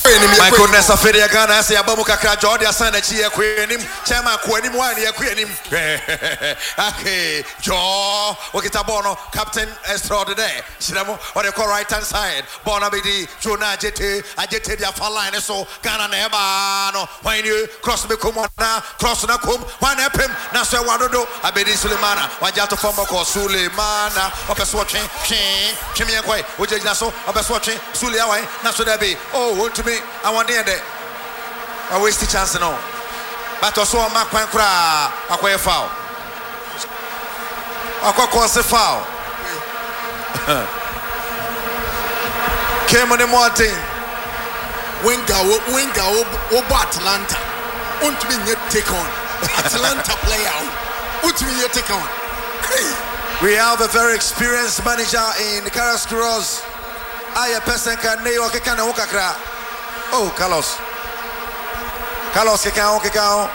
My goodness, I feel the Ghana. I say, Abamu Kakra, Jordi, Asan, and Chia, Queenim, Chama, Queenim, one year, Queenim. Okay, Joe, Okitabono, Captain Extraordinaire, Sinamo, or the call right hand side, Bonabidi, Jona Jete, Ajete, the Faline, so Ghana Nebano, when you cross the Kumana, cross the Kum, one epim, Nasa Wadodo, Abedi Sulemana, Wajato Fomoko, Sulemana, Opeswatching, Chimiakwe, which is Naso, Opeswatching, Suliaway, Naso Debi, oh, to me. I want there. I waste the chance no. But also a Mac Pancra, a quay foul. A course a foul. Came on the morning. Winga, Oba Atlanta. Want to be yet take on. Atlanta player. Want to be yet take on. We have a very experienced manager in Carlos Cruz. I a person can neo Kakana Okakra. Oh, Carlos, Kekao.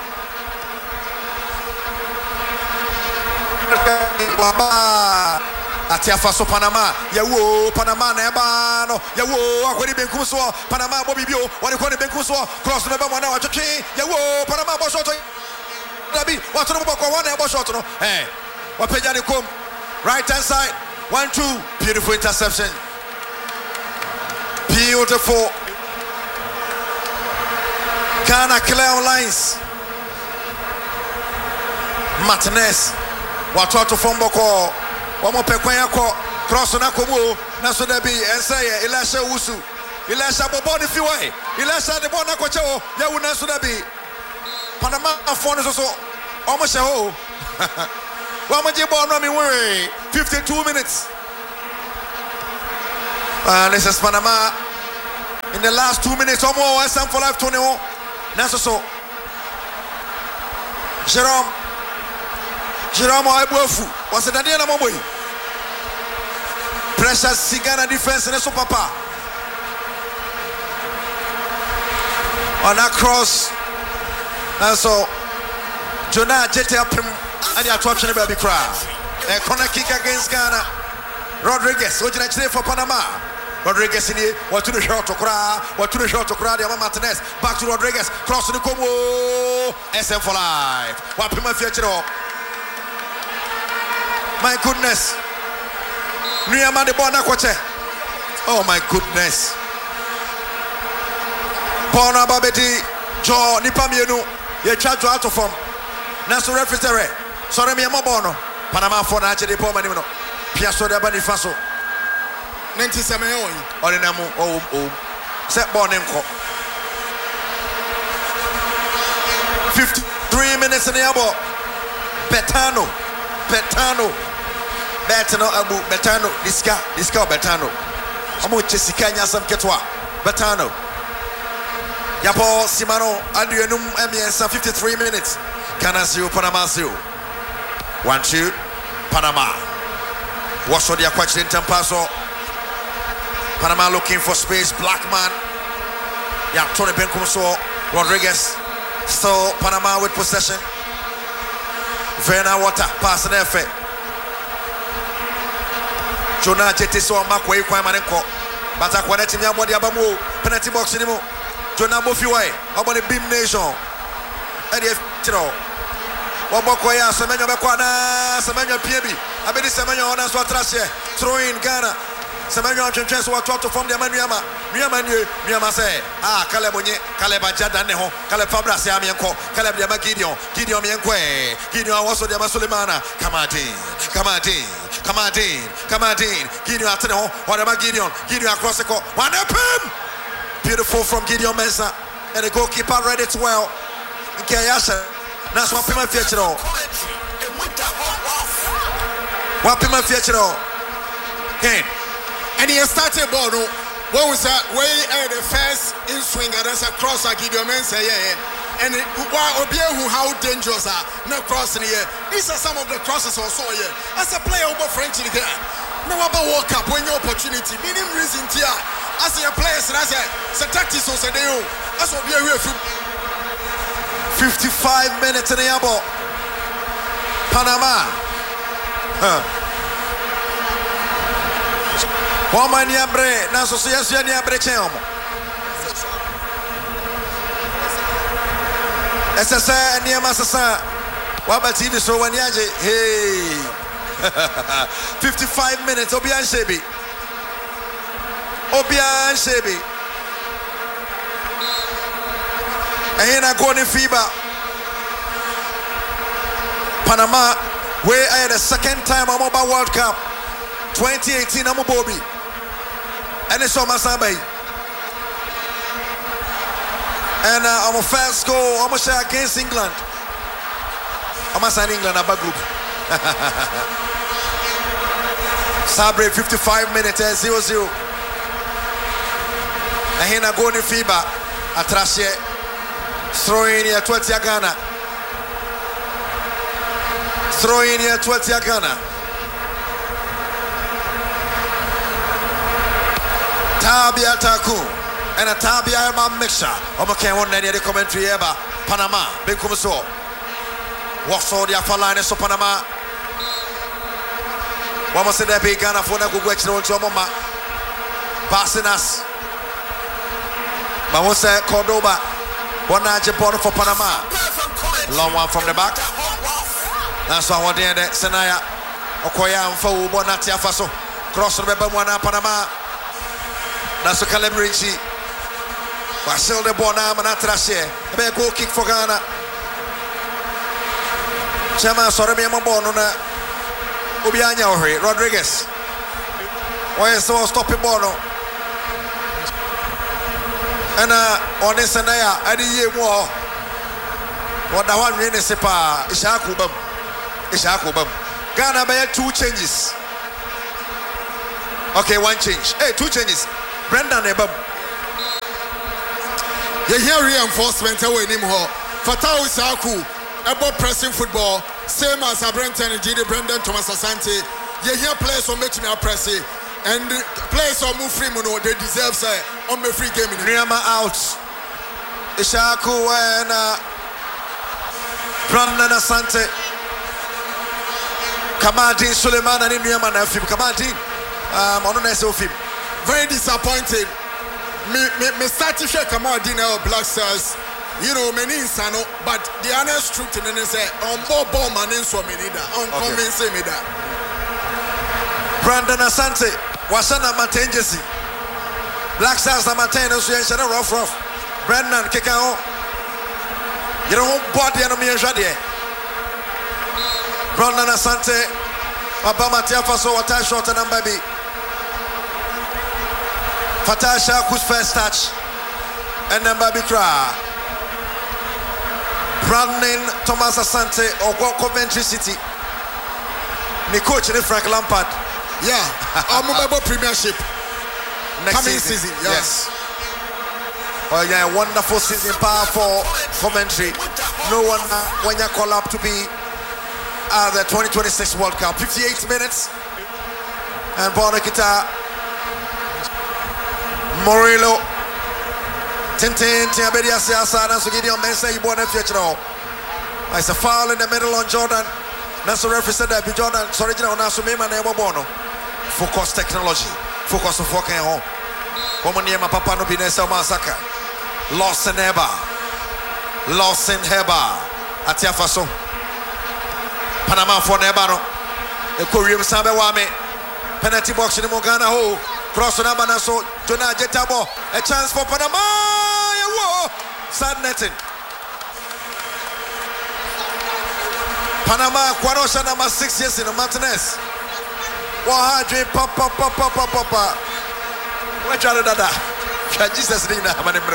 Atiafaso Panama, Yawo, Panama, Nebano, Yawo, Aquari Bencuso, Panama, Bobby Bio, what you call the Bencuso, cross the Bama now, Yawo, Panama, Boshoto, Nabi, what's the one Boshoto? Hey, what Pejanikum, right hand side, 1-2, beautiful interception. Beautiful. Ghana clear lines. Martinez. Watoto Fomboko. Wamo Pekwayako. Cross on Akomo. Naso Debi. Enseye. Elisha Usu. Elisha Boboni Fiway. Elisha de Bonakocho. Yawu Naso Debi. Panama phone is also almost a hole. Wamajibo Nami Way. 52 minutes. And this is Panama. In the last 2 minutes, almost for life 21. Naso Jerome Oebuefu was a Daniela Momoy. Pressure Sigana defense and so papa. On that cross. And so Jonah Jete up him and the attraction baby crowd. A corner kick against Ghana. Rodriguez, which is actually for Panama. Rodriguez in here, what to the shot to cry, the Martinez, back to Rodriguez, cross to the Como, SM for life. What my future? My goodness. Nuyama de Bona Quache. Oh my goodness. Bona Babeti, Joe Nipamienu, ye charge out of form. Naso refrigerator. Sorry, me a mobono. Panama for Nache de Pomanino. Piasso de Banifaso. 97 Orinamu set born him 53 minutes in the elbow. Betano Abu Betano Disca Betano Amu Chesikanya Sam Ketwa Betano Yapo Simano Adrianum Emiensa 53 minutes Canasio Panama 1-2 Panama Wash the question Tempaso Panama looking for space. Blackman. Yeah, Tony Benkumso. Rodriguez. Still Panama with possession. Verna Water. Pass an effort. Jonah Jetiso Makwe Kwamanenko. But I wanted to be about the Abamu. Penalty box anymore. Jonah Bofiway. About the Beam Nation. Eddie Tino. Wabokoya. Semenya Bakwana. Semenya PB. Abedi Semenya on us. Watrasia. Throw in Ghana. Semenya chance to talk to from the Miyama say, Caleb Jada Neho, Caleb Fabra Siamianko, Caleb Yama Gideon Mianque, Gideon also the Sulemana, come on, Gideon Ateno, whatever Gideon across the court, one up him! Beautiful from Gideon Mensah, and the goalkeeper read it well. Kayasha, that's what Pima Fiatro. What Pima Fiatro? Again. And he started ball. What was that? Way the first in swing and that's a cross. I give your man say, yeah. And how dangerous are no crossing here. These are some of the crosses also here. As a player over French in here. No about walk up when your opportunity. Meaning reason here. As a player, and as a tactics or say, that's what we are here. 55 minutes in the elbow. Panama. Woman Yabre, Naso Niabre Chemo. SSA and Yamasasa. What about TV so when Yaji? Hey, 55 minutes. Obian Shebi. Obian Shebi. And here I go in FIBA. Panama, where I had the second time I'm about World Cup 2018. I'm a Bobby. And it's on my Sabai. And I'm a first goal. I'm a share against England. I'm a sign England a bad group. Sabre 55 minutes 0-0. And here I go in FIBA. Atrashe. Throwing here 20 Ghana. Throwing here 20 Ghana. Tabia Taku and a Tabia Ema mixture. Okay, one day the commentary eba Panama. Big Kumso. What's all the Afalines of Panama? One must say that big Ghana for the good watch no to Mama. Basinas. But what's that Cordoba? One night Japan for Panama. Long one from the back. That's why one day that Senaya Okoya and Fo Bonatia Faso. Cross the Bebamwana Panama. That's a Calabrinci. Wasil de Bonam and Atrashe. A big goal kick for Ghana. Chama Soremi Mabonona. Ubianya Rodriguez. Why is so stopping Bono? And on this and there, I did ye more. What the one really sepa Ishakubum. Ghana by 2 changes. Okay, 1 change. Hey, 2 changes. Brendan Ebam. You hear reinforcement away him ho. Fatau Isaku about pressing football. Same as Brenton and Gidi Brendan Thomas Asante. You hear players who make me a pressing. And players who move free mono, they deserve say on the free game. Niama out. Ishaku and Brendan Asante. Kamadin Suleiman and Niama Nafim. Kamadin. On the next film. Very disappointed. Me started to Kamadin Black Stars. You know, many insano, but the honest truth is say on board man in so many that on convince me that. Brandon Asante, Wasana Matengesi. Black Stars are Matengesi, so you're rough. Brandon, kick out. You don't body enemy and Jadier. Brandon Asante, Obama Tiafaso, Watai short and baby. Fatasha, whose first touch, and then baby cry. Brandon Thomas Asante or Coventry City. The coach in Frank Lampard. Yeah, I'm about Premiership. Next coming season. Yeah. Yes. Oh yeah, wonderful season, power for Coventry. No one when you call up to be the 2026 World Cup. 58 minutes. And Bonakita Morillo. Tintin, Tiabedia Siasana, so Gideon Mensa, you born a future. It's a foul in the middle on Jordan. That's the referee said that Jordan, sorry, Nasumima Nebo Bono. Focus technology, focus on fucking home. Woman near my papa no Binesa Masaka. Lost in Heba. Atiafaso. Panama for Nebano. The Korean Sabewame. Penalty box in the Mogana Ho. Cross on Abanaso. Jonah Jetabo. A chance for Panama. Sad netting. Panama, Quanosha number 6 years in the Martinez. Wahadri, papa. What's your dada? Jesus, Nina, I'm an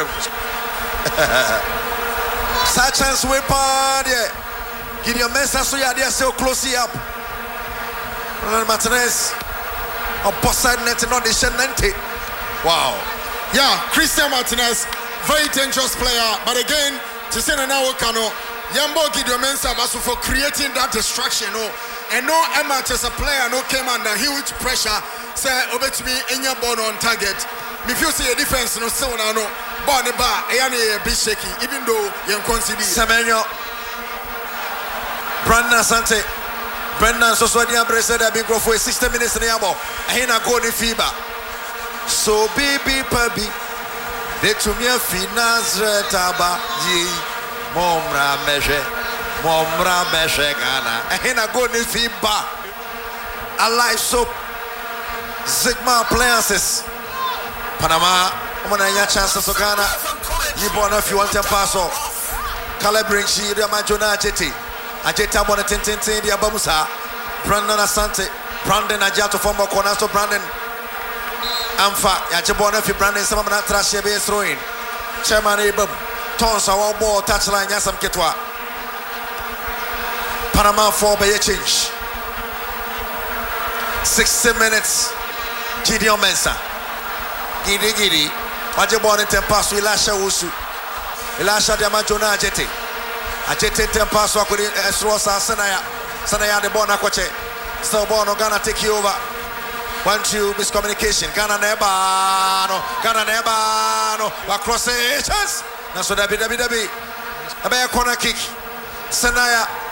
such chance we party. Give your message so you're so close up. Martinez. A boss side net, not the Shenante. Wow. Yeah, Christian Martinez. Very dangerous player, but again, to send an hour cano, Yambo Gideon Mensah for creating that distraction. And no Emma as a player no came under huge pressure. Say over to me in your ball on target. If you see a difference, no so no ball the bar, a bit shaky, even though you consider Semenyo Brandon Asante. Brendan Soswadia said I've been for 60 minutes in the abo. I ain't go to FIBA. So baby. De tumia finance retaba ye Momra Meshe Ghana. Ehina go ni fiba. Alive soap. Zigma appliances. Panama. Omananya chance so Ghana. Yibona if you want to pass off. Calibring she Majona Ajeti. Ajeta Bona Tintin dia Bamusa. Brandon Asante. Brandon Ajato from Boconasto Brandon. Amfa Yachibona if you Brandon some of that trash be throwing. Chairman Ibum. Tons our ball touchline Yasam Ketwa. Panama 4 by a change. 60 minutes. Gideon Mensah. Gidi. Majibon in Tempasu, Elisha Wusu. Elisha Diamajona Ajete. Ajete Tempasu, Esrosa, Sanaya de Bonakwache. Still Bono, Ghana take you over. 1-2 miscommunication. Ghana Nebano. Across the chance. That's what WWE. A corner kick. Sanaya.